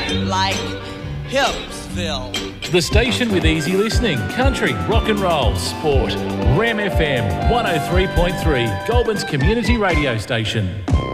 like Hillsville. The station with easy listening, country, rock and roll, sport. Ram FM 103.3, Goulburn's community radio station.